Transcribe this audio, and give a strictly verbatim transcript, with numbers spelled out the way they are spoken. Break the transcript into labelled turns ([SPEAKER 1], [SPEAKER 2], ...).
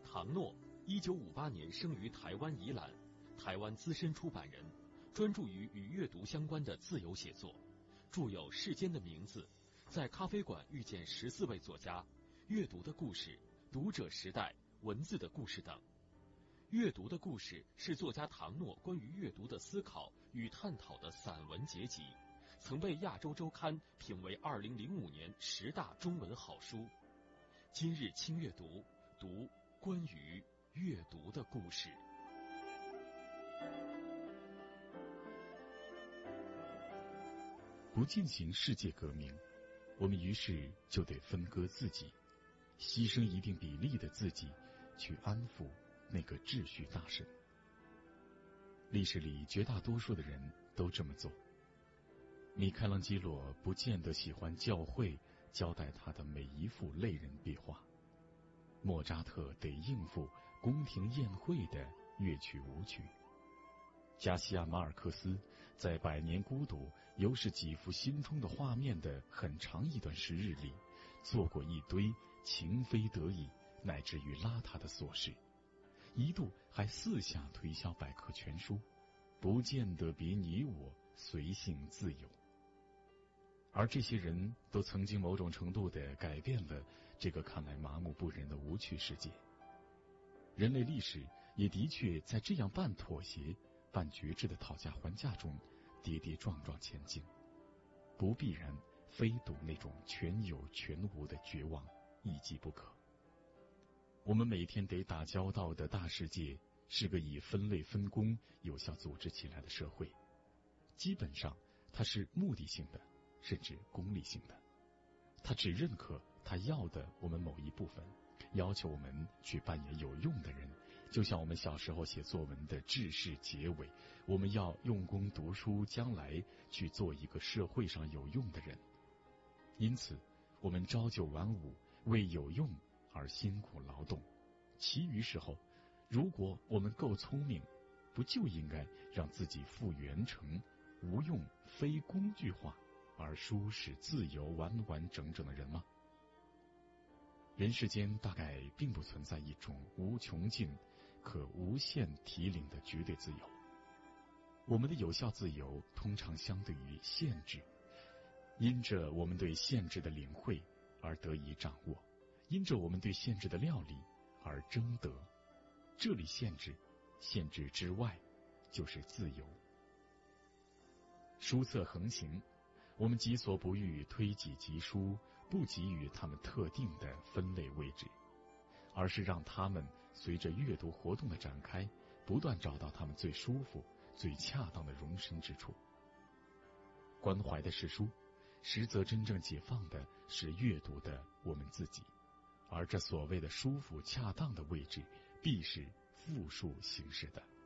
[SPEAKER 1] 唐诺，一九五八年生于台湾宜兰，台湾资深出版人，专注于与阅读相关的自由写作，著有《世间的名字》、在咖啡馆遇见十四位作家、阅读的故事、读者时代、文字的故事等。阅读的故事是作家唐诺关于阅读的思考与探讨的散文结集，曾被亚洲周刊评为二零零五年十大中文好书。今日轻阅读，读关于阅读的故事。
[SPEAKER 2] 不进行世界革命，我们于是就得分割自己，牺牲一定比例的自己，去安抚那个秩序大神。历史里绝大多数的人都这么做。米开朗基罗不见得喜欢教会交代他的每一幅类人壁画，莫扎特得应付宫廷宴会的乐曲舞曲，加西亚马尔克斯在《百年孤独》又是几幅心中的画面的很长一段时日里，做过一堆情非得已乃至于邋遢的琐事，一度还四下推销百科全书，不见得比你我随性自由。而这些人都曾经某种程度地改变了这个看来麻木不仁的无趣世界。人类历史也的确在这样半妥协半决志的讨价还价中跌跌撞撞前进，不必然非赌那种全有全无的绝望一击不可。我们每天得打交道的大世界是个以分类分工有效组织起来的社会，基本上它是目的性的甚至功利性的，他只认可他要的我们某一部分，要求我们去扮演有用的人，就像我们小时候写作文的致释结尾，我们要用功读书，将来去做一个社会上有用的人。因此我们朝九晚五，为有用而辛苦劳动，其余时候如果我们够聪明，不就应该让自己复原成无用非工具化而舒适自由完完整整的人吗？人世间大概并不存在一种无穷尽可无限提领的绝对自由，我们的有效自由通常相对于限制，因着我们对限制的领会而得以掌握，因着我们对限制的料理而争得。这里限制，限制之外就是自由。书册横行，我们己所不欲，推己及书，不给予他们特定的分类位置，而是让他们随着阅读活动的展开，不断找到他们最舒服最恰当的容身之处。关怀的是书，实则真正解放的是阅读的我们自己，而这所谓的舒服恰当的位置，必是复数形式的。